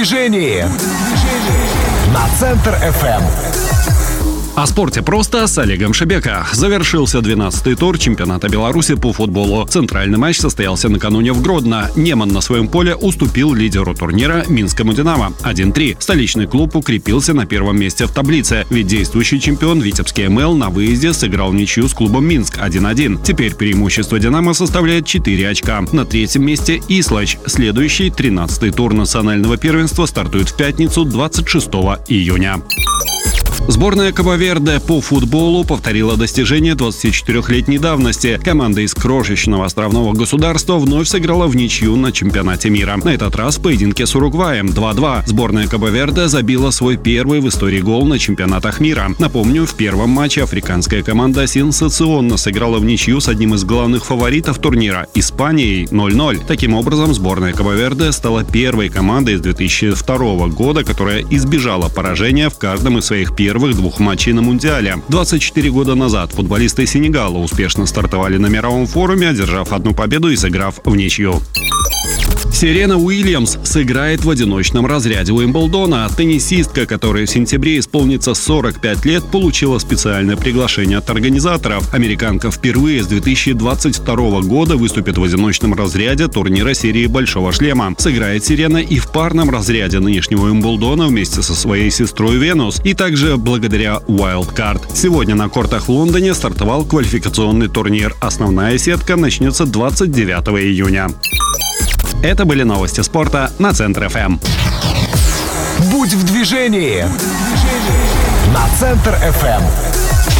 движении на Центр FM. О спорте просто с Олегом Шебека. Завершился 12-й тур чемпионата Беларуси по футболу. Центральный матч состоялся накануне в Гродно. Неман на своем поле уступил лидеру турнира Минскому «Динамо» 1-3. Столичный клуб укрепился на первом месте в таблице, ведь действующий чемпион Витебский МЛ на выезде сыграл ничью с клубом Минск 1-1. Теперь преимущество «Динамо» составляет 4 очка. На третьем месте Ислач. Следующий 13-й тур национального первенства стартует в пятницу 26 июня. Сборная Кабо-Верде по футболу повторила достижение 24-летней давности. Команда из крошечного островного государства вновь сыграла в ничью на чемпионате мира. На этот раз в поединке с Уругваем 2-2. Сборная Кабо-Верде забила свой первый в истории гол на чемпионатах мира. Напомню, в первом матче африканская команда сенсационно сыграла в ничью с одним из главных фаворитов турнира – Испанией 0-0. Таким образом, сборная Кабо-Верде стала первой командой с 2002 года, которая избежала поражения в каждом из своих первых двух матчей на Мундиале. 24 года назад футболисты Сенегала успешно стартовали на мировом форуме, одержав одну победу и сыграв в ничью. Серена Уильямс сыграет в одиночном разряде Уимблдона. Теннисистка, которой в сентябре исполнится 45 лет, получила специальное приглашение от организаторов. Американка впервые с 2022 года выступит в одиночном разряде турнира серии «Большого шлема». Сыграет Серена и в парном разряде нынешнего Уимблдона вместе со своей сестрой Венус, и также благодаря Wildcard. Сегодня на кортах в Лондоне стартовал квалификационный турнир. Основная сетка начнется 29 июня. Это были новости спорта на Центр FM. Будь в движении на Центр FM.